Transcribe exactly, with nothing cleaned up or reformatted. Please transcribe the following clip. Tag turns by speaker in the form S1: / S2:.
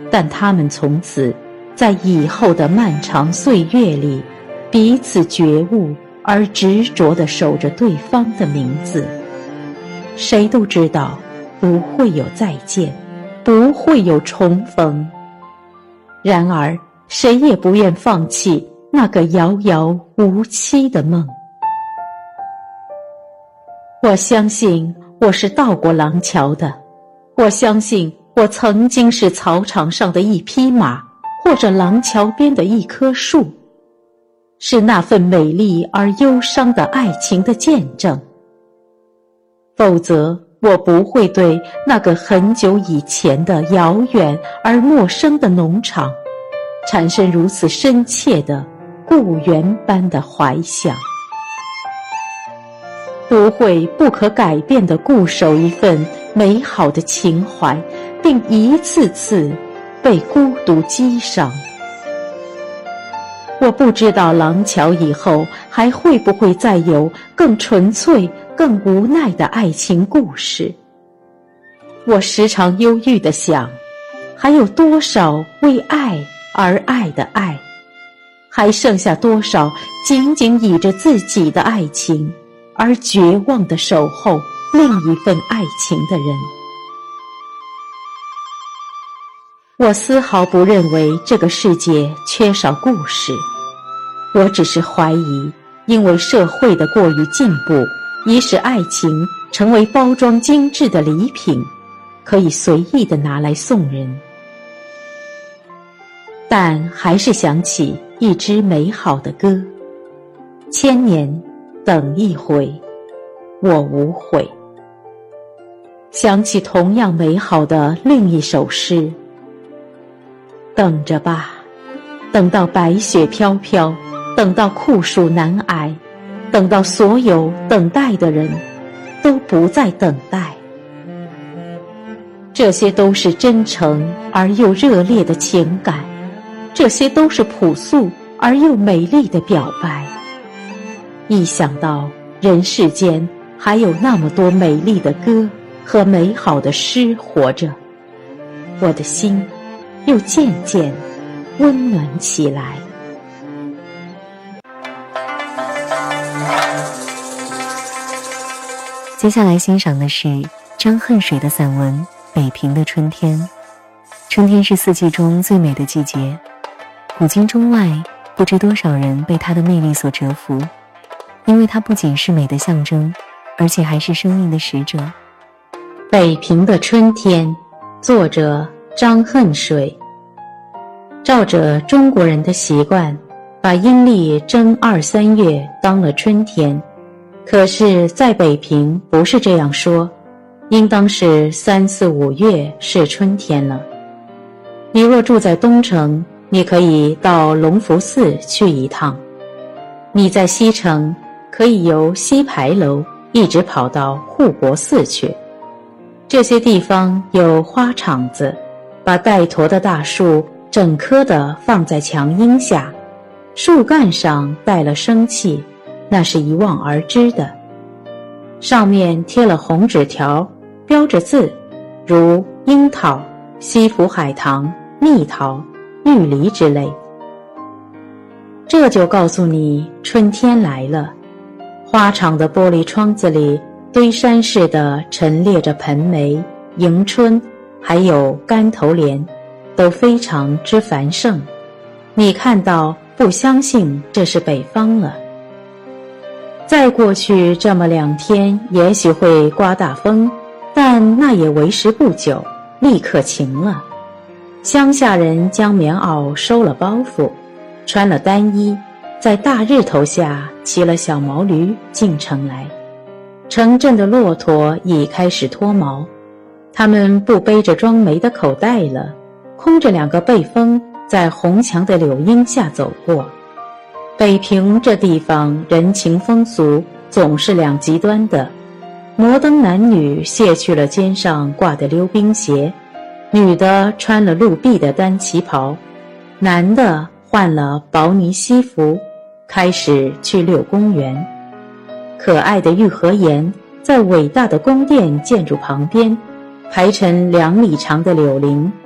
S1: 但他们从此在以后的漫长岁月里，彼此觉悟而执着地守着对方的名字。谁都知道不会有再见，不会有重逢，然而谁也不愿放弃那个遥遥无期的梦。我相信我是到过廊桥的，我相信我曾经是草场上的一匹马，或者廊桥边的一棵树，是那份美丽而忧伤的爱情的见证。否则我不会对那个很久以前的遥远而陌生的农场产生如此深切的故园般的怀想，不会不可改变地固守一份美好的情怀，并一次次被孤独击伤。我不知道廊桥以后还会不会再有更纯粹、更无奈的爱情故事。我时常忧郁地想，还有多少为爱而爱的爱，还剩下多少仅仅倚着自己的爱情而绝望地守候另一份爱情的人。我丝毫不认为这个世界缺少故事，我只是怀疑，因为社会的过于进步，已使爱情成为包装精致的礼品，可以随意地拿来送人。但还是想起一支美好的歌，千年等一回，我无悔。想起同样美好的另一首诗，等着吧，等到白雪飘飘，等到酷暑难挨，等到所有等待的人都不再等待。这些都是真诚而又热烈的情感，这些都是朴素而又美丽的表白。一想到人世间还有那么多美丽的歌和美好的诗活着，我的心又渐渐温暖起来。
S2: 接下来欣赏的是张恨水的散文《北平的春天》。春天是四季中最美的季节，古今中外不知多少人被它的魅力所折服，因为它不仅是美的象征，而且还是生命的使者。
S1: 北平的春天，作者张恨水。照着中国人的习惯，把阴历正二三月当了春天，可是在北平不是这样说，应当是三四五月是春天了。你若住在东城，你可以到隆福寺去一趟；你在西城，可以由西牌楼一直跑到护国寺去。这些地方有花场子，把带驼的大树整棵的放在墙荫下，树干上带了生气，那是一望而知的。上面贴了红纸条，标着字，如樱桃、西府海棠、蜜桃、玉梨之类。这就告诉你春天来了。花场的玻璃窗子里堆山似的陈列着盆梅、迎春，还有干头莲，都非常之繁盛。你看到不相信这是北方了。再过去这么两天，也许会刮大风，但那也为时不久，立刻晴了。乡下人将棉袄收了包袱，穿了单衣，在大日头下骑了小毛驴进城来。城镇的骆驼已开始脱毛，他们不背着装煤的口袋了，空着两个背风，在红墙的柳荫下走过。北平这地方人情风俗总是两极端的，摩登男女卸去了肩上挂的溜冰鞋，女的穿了露臂的单旗袍，男的换了薄呢西服，开始去遛公园。可爱的御和岩在伟大的宫殿建筑旁边，排成两里长的柳林